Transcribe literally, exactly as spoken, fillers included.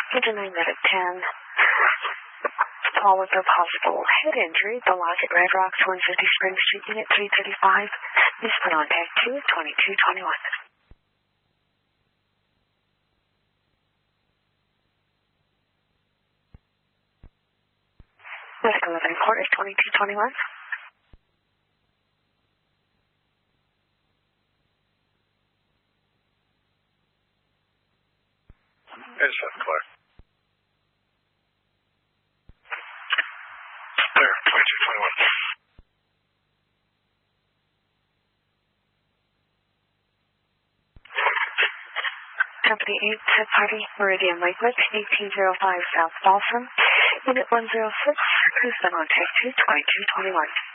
Engine nine red at ten. All with no possible head injury. The loss at Red Rocks, one fifty Spring Street, Unit three thirty-five. Is put on tag two, twenty-two twenty-one. Medical eleven report is twenty-two twenty-one. It's seven Clark. There, twenty-two twenty-one. Company eight, Ted Party, Meridian Lakewood, eighteen oh five South Balsam, Unit one oh six, who's been on take two, twenty-two twenty-one.